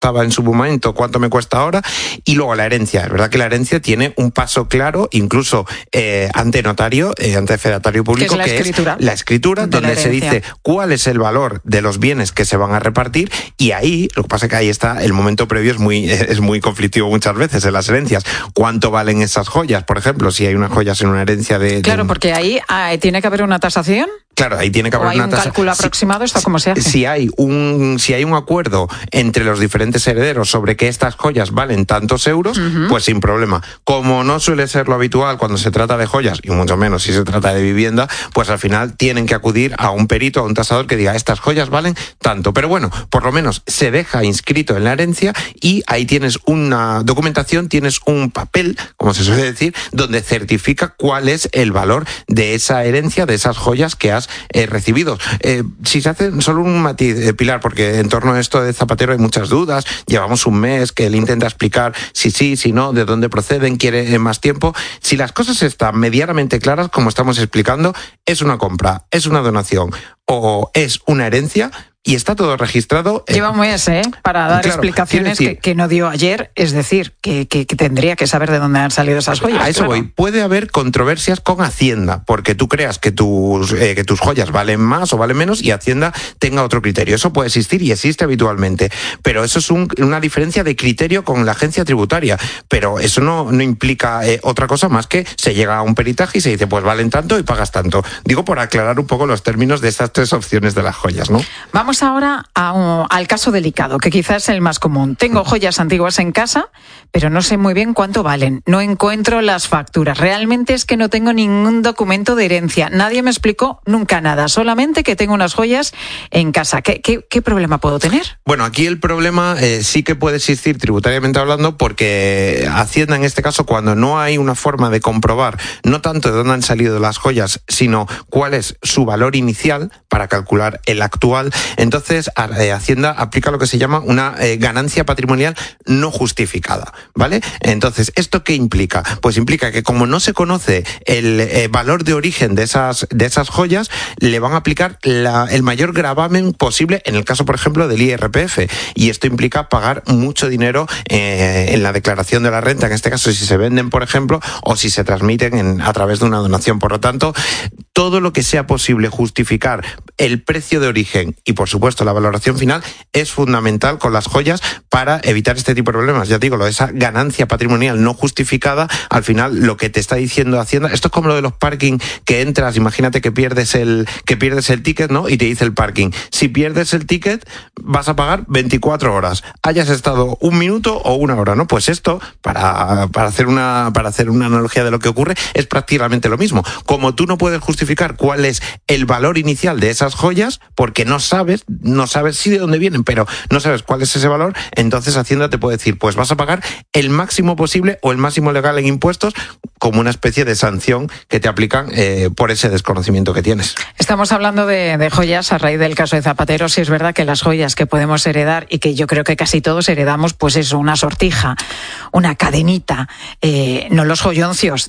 costaba en su momento, cuánto me cuesta ahora, y luego la herencia. Es verdad que la herencia tiene un paso claro, incluso ante notario, ante fedatario público, que es la escritura donde se dice cuál es el valor de los bienes que se van a repartir, y ahí, lo que pasa es que ahí está, el momento previo es muy conflictivo muchas veces en las herencias. ¿Cuánto valen esas joyas? Por ejemplo, si hay unas joyas en una herencia de... Claro, porque ahí tiene que haber una tasación. Claro, ahí tiene que haber una tasa. ¿O hay un cálculo aproximado? ¿Esto cómo se hace? Si hay un acuerdo entre los diferentes herederos sobre que estas joyas valen tantos euros, pues sin problema. Como no suele ser lo habitual cuando se trata de joyas, y mucho menos si se trata de vivienda, pues al final tienen que acudir a un perito, a un tasador que diga, estas joyas valen tanto. Pero bueno, por lo menos se deja inscrito en la herencia y ahí tienes una documentación, tienes un papel, como se suele decir, donde certifica cuál es el valor de esa herencia, de esas joyas que has recibido. Si se hace solo un matiz, Pilar, porque en torno a esto de Zapatero hay muchas dudas, llevamos un mes que él intenta explicar si sí, si no, de dónde proceden, quiere más tiempo. Si las cosas están medianamente claras, como estamos explicando, es una compra, es una donación o es una herencia, y está todo registrado. Lleva un mes, para dar explicaciones que no dio ayer, es decir, que tendría que saber de dónde han salido esas joyas. A eso voy. Puede haber controversias con Hacienda, porque tú creas que tus joyas valen más o valen menos y Hacienda tenga otro criterio. Eso puede existir y existe habitualmente, pero eso es una diferencia de criterio con la agencia tributaria. Pero eso no implica otra cosa más que se llega a un peritaje y se dice, pues valen tanto y pagas tanto. Digo, por aclarar un poco los términos de estas tres opciones de las joyas, ¿no? Vamos ahora al caso delicado, que quizás es el más común. Tengo joyas antiguas en casa, pero no sé muy bien cuánto valen. No encuentro las facturas. Realmente es que no tengo ningún documento de herencia. Nadie me explicó nunca nada. Solamente que tengo unas joyas en casa. ¿Qué problema puedo tener? Bueno, aquí el problema sí que puede existir tributariamente hablando, porque Hacienda en este caso, cuando no hay una forma de comprobar no tanto de dónde han salido las joyas, sino cuál es su valor inicial para calcular el actual, entonces Hacienda aplica lo que se llama una ganancia patrimonial no justificada, ¿vale? Entonces, ¿esto qué implica? Pues implica que como no se conoce el valor de origen de esas joyas, le van a aplicar el mayor gravamen posible en el caso, por ejemplo, del IRPF, y esto implica pagar mucho dinero en la declaración de la renta, en este caso si se venden, por ejemplo, o si se transmiten a través de una donación. Por lo tanto, todo lo que sea posible justificar el precio de origen y, por supuesto, la valoración final es fundamental con las joyas para evitar este tipo de problemas. Ya te digo, esa ganancia patrimonial no justificada, al final lo que te está diciendo Hacienda, esto es como lo de los parking, que entras, imagínate que pierdes el ticket, ¿no? Y te dice el parking, si pierdes el ticket vas a pagar 24 horas, hayas estado 1 minuto o 1 hora, ¿no? Pues esto, para hacer una analogía de lo que ocurre, es prácticamente lo mismo. Como tú no puedes justificar cuál es el valor inicial de esas joyas, porque no sabes sí de dónde vienen, pero no sabes cuál es ese valor, entonces Hacienda te puede decir, pues vas a pagar el máximo posible o el máximo legal en impuestos, como una especie de sanción que te aplican por ese desconocimiento que tienes. Estamos hablando de joyas a raíz del caso de Zapatero. Sí es verdad que las joyas que podemos heredar, y que yo creo que casi todos heredamos, pues eso, una sortija, una cadenita, no los joyoncios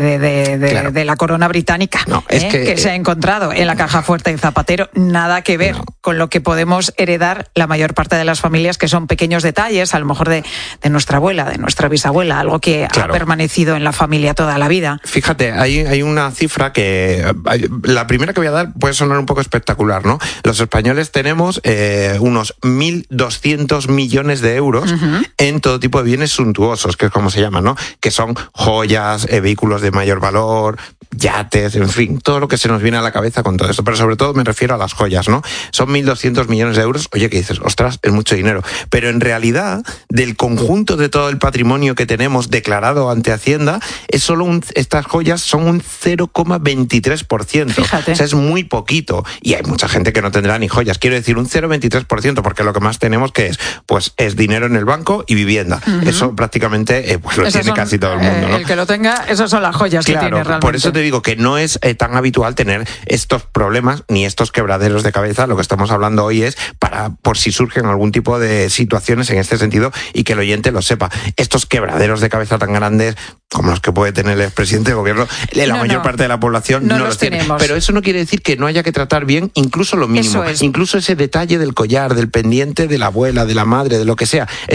de la corona británica, no, que se ha encontrado en la caja fuerte de Zapatero, nada que ver con lo que podemos heredar la mayor parte de las familias, que son pequeños detalles, a lo mejor de nuestra abuela, de nuestra bisabuela, algo que ha permanecido en la familia toda la vida. Fíjate, hay una cifra que la primera que voy a dar puede sonar un poco espectacular, ¿no? Los españoles tenemos unos 1.200 millones de euros en todo tipo de bienes suntuosos, que es como se llaman, ¿no? Que son joyas, vehículos de mayor valor, yates, en fin, todo lo que se nos viene a la cabeza con todo esto, pero sobre todo me refiero a las joyas, ¿no? Son 1.200 millones de euros, oye, que dices, ostras, es mucho dinero, pero en realidad, del conjunto de todo el patrimonio que tenemos declarado ante Hacienda, estas joyas son un 0,23%. Fíjate. O sea, es muy poquito, y hay mucha gente que no tendrá ni joyas, quiero decir, un 0,23%, porque lo que más tenemos que es dinero en el banco y vivienda. Eso prácticamente pues lo tiene casi todo el mundo, ¿no? El que lo tenga, esas son las joyas que tiene realmente. Por eso te digo que no es tan habitual habitual tener estos problemas ni estos quebraderos de cabeza. Lo que estamos hablando hoy es por si surgen algún tipo de situaciones en este sentido y que el oyente lo sepa. Estos quebraderos de cabeza tan grandes como los que puede tener el expresidente del gobierno, la mayor parte de la población no los tiene. Pero eso no quiere decir que no haya que tratar bien incluso lo mínimo, incluso ese detalle del collar, del pendiente de la abuela, de la madre, de lo que sea.